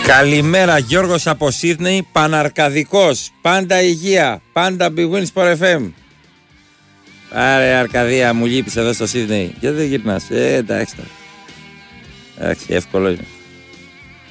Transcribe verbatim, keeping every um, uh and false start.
Καλημέρα, Γιώργος από Σίδνεϊ, Παναρκαδικός, πάντα υγεία, πάντα Big Wins for εφ εμ. Άρε Αρκαδία, μου λείπεις εδώ στο Σίδνεϊ. Γιατί δεν γυρνάς, ε, εντάξει, εντάξει, εύκολο είναι.